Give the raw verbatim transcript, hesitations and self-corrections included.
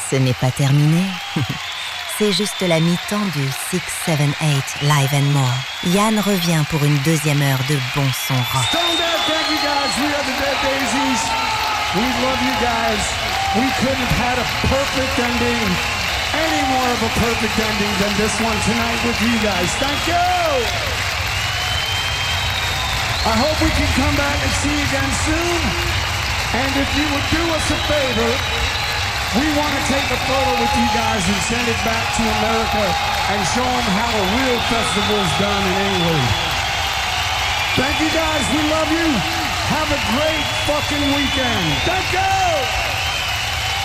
Ce n'est pas terminé. C'est juste la mi-temps du six seven eight Live and More. Yann revient pour une deuxième heure de bon son rock. Stone Dead, thank you guys. We are the Dead Daisies. We love you guys. We couldn't have had a perfect ending, any more of a perfect ending than this one tonight with you guys. Thank you. I hope we can come back and see you again soon. And if you would do us a favor, we want to take a photo with you guys and send it back to America and show them how a real festival is done in England. Thank you guys. We love you. Have a great fucking weekend. Thank you.